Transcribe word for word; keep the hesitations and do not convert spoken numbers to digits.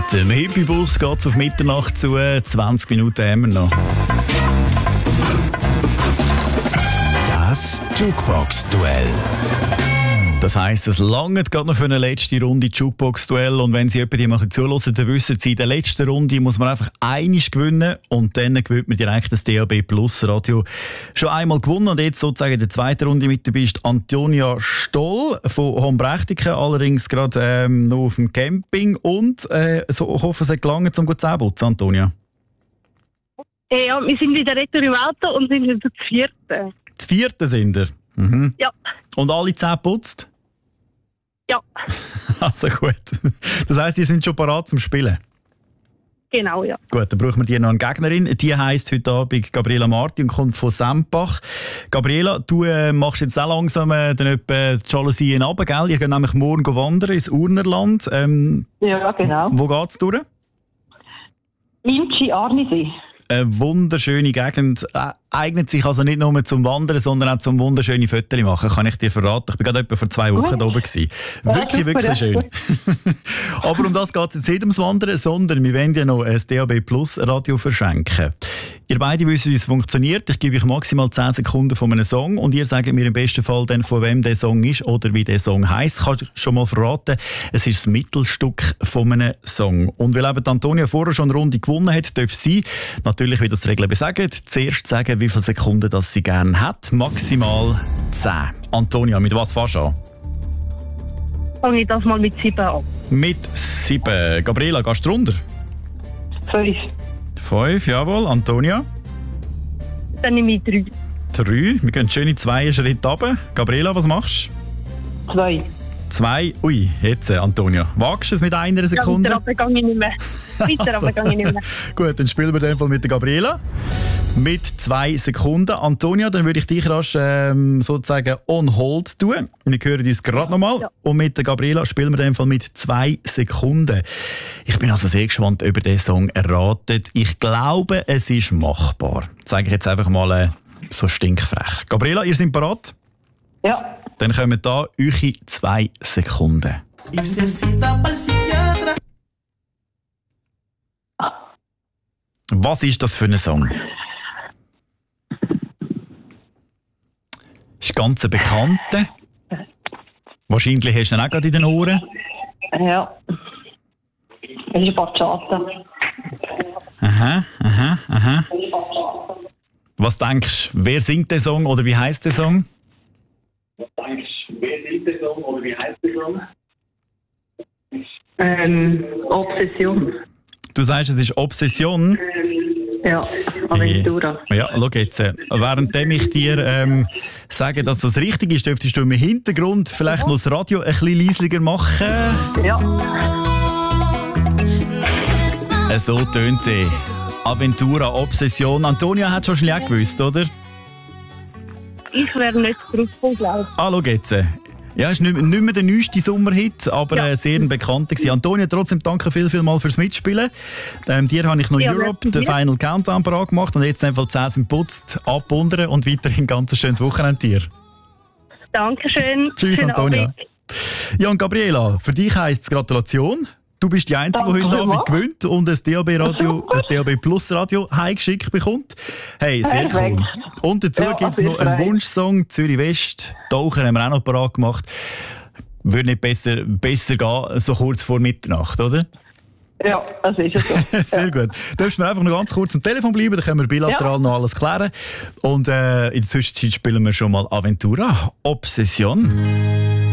Im Hippie-Bus geht es auf Mitternacht zu, zwanzig Minuten haben wir noch. Das Jukebox-Duell. Das heisst, es langt gerade noch für eine letzte Runde Jukebox-Duell. Und wenn Sie jemanden zuhören, dann wissen Sie, in der letzten Runde muss man einfach einiges gewinnen und dann gewinnt man direkt das D A B Plus Radio. Schon einmal gewonnen und jetzt sozusagen in der zweiten Runde mit dabei ist Antonia Stoll von Hombrechtingen, allerdings gerade ähm, noch auf dem Camping. Und äh, so, ich hoffe, es hat gelangt, um gut zu putzen, Antonia. Ja, wir sind wieder retour im Auto und sind wieder zu vierten. Zu vierten sind wir? Mhm. Ja. Und alle zehn putzt? Ja. Also gut. Das heisst, ihr sind schon parat zum Spielen? Genau, ja. Gut, dann brauchen wir dir noch eine Gegnerin. Die heisst heute Abend Gabriela Marti und kommt von Sempach. Gabriela, du äh, machst jetzt auch langsam äh, dann etwa die Jalousien runter, gell? Ihr geht nämlich morgen wandern ins Urnerland. Ähm, ja, genau. Wo geht's durch? Imchi Arnisee. Eine wunderschöne Gegend. Äh, eignet sich also nicht nur zum Wandern, sondern auch zum wunderschöne Fotos machen, kann ich dir verraten. Ich war gerade etwa vor zwei Wochen da oben gewesen. Wirklich, ja, wirklich schön. Aber um das geht es jetzt nicht ums Wandern, sondern wir wollen ja noch ein D A B Plus Radio verschenken. Ihr beide wisst, wie es funktioniert. Ich gebe euch maximal zehn Sekunden von einem Song und ihr sagt mir im besten Fall dann, von wem der Song ist oder wie der Song heisst. Ich kann schon mal verraten, es ist das Mittelstück von einem Song. Und weil eben Antonia vorher schon eine Runde gewonnen hat, darf sie natürlich, wie das die Regeln besagen, zuerst sagen, wie viele Sekunden das sie gerne hat. Maximal zehn. Antonia, mit was fährst du an? Fange ich das mal mit sieben an. Mit sieben. Gabriela, gehst du runter? Fünf. Fünf, jawohl. Antonia? Dann nehme ich drei. Drei. Wir gehen schön in zwei Schritte runter. Gabriela, was machst du? Zwei. Zwei. Ui, jetzt, Antonia. Wagst du es mit einer Sekunde? Ja, weiter runter gehe ich nicht mehr. Weiter also. runter gehe ich nicht mehr. Gut, dann spielen wir den Fall mit der Gabriela. Mit zwei Sekunden. Antonia, dann würde ich dich rasch ähm, sozusagen on hold tun. Wir hören uns gerade nochmal. Ja. Und mit der Gabriela spielen wir den Fall mit zwei Sekunden. Ich bin also sehr gespannt, ob ihr den Song erratet. Ich glaube, es ist machbar. Das sage ich jetzt einfach mal äh, so stinkfrech. Gabriela, ihr seid bereit? Ja. Dann kommen da eure zwei Sekunden. Was ist das für ein Song? Ist ganz ein bekannter. Wahrscheinlich hast du ihn auch gerade in den Ohren. Ja. Es ist Bachata. Aha, aha, aha. Was denkst du, wer singt den Song oder wie heisst der Song? Was denkst du, wer singt den Song oder wie heisst der Song? Ähm, Obsession. Du sagst, es ist Obsession? Ja, Aventura. Ja, schau jetzt. Während ich dir ähm, sage, dass das richtig ist, dürftest du im Hintergrund vielleicht noch das Radio ein bisschen leislicher machen. Ja. So tönt sie. Aventura, Obsession. Antonia hat schon schnell gewusst, oder? Ich wäre nicht drauf, glaube ich. Ah, schau jetzt. Ja, es ist nicht, nicht mehr der neueste Sommerhit, aber ja. äh, sehr ein bekannter gewesen. Antonia, trotzdem danke viel, viel mal fürs Mitspielen. Ähm, dir habe ich noch ja, Europe, den Final Countdown parat gemacht und jetzt einfach zehn sind putzt, abwundern und weiterhin ein ganz schönes Wochenende dir. Dankeschön. Tschüss, Schönen Antonia. Abend. Ja, und Gabriela, für dich heisst es Gratulation. Du bist die Einzige, die heute Abend gewinnt und ein D A B Radio, ein D A B Plus Radio heimgeschickt bekommt. Hey, sehr Perfekt. cool. Und dazu Ja, gibt es noch einen Wunschsong, Zürich West. Taucher haben wir auch noch parat gemacht. Würde nicht besser, besser gehen, so kurz vor Mitternacht, oder? Ja, das ist es so. Sehr ja. gut. Darfst du mir einfach noch ganz kurz am Telefon bleiben, dann können wir bilateral ja. noch alles klären. Und äh, in der Zwischenzeit spielen wir schon mal Aventura, Obsession.